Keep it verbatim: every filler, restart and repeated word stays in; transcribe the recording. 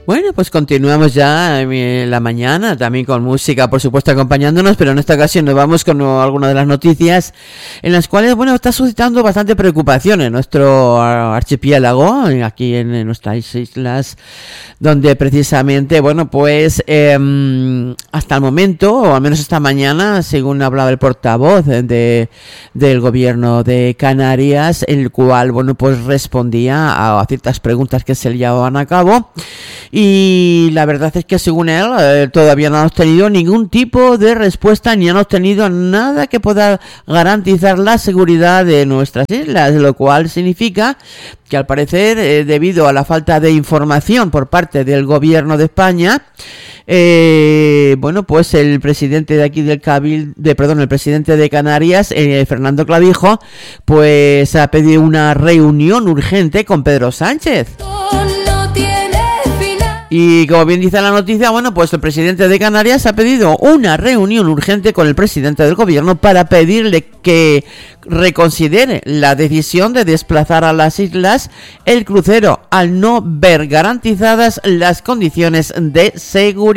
Bueno, pues continuamos ya en la mañana, también con música, por supuesto, acompañándonos, pero en esta ocasión nos vamos con algunas de las noticias en las cuales, bueno, está suscitando bastante preocupación en nuestro archipiélago, aquí en nuestras islas, donde precisamente, bueno, pues eh, hasta el momento, o al menos esta mañana, según hablaba el portavoz de del gobierno de Canarias, el cual, bueno, pues respondía a, a ciertas preguntas que se le llevaban a cabo. Y la verdad es que según él eh, todavía no han obtenido ningún tipo de respuesta ni han obtenido nada que pueda garantizar la seguridad de nuestras islas, lo cual significa que al parecer eh, debido a la falta de información por parte del gobierno de España, eh, bueno, pues el presidente de aquí del Cabildo, de, perdón, el presidente de Canarias, eh, Fernando Clavijo, pues ha pedido una reunión urgente con Pedro Sánchez. Y como bien dice la noticia, bueno, pues el presidente de Canarias ha pedido una reunión urgente con el presidente del gobierno para pedirle que reconsidere la decisión de desplazar a las islas el crucero al no ver garantizadas las condiciones de seguridad.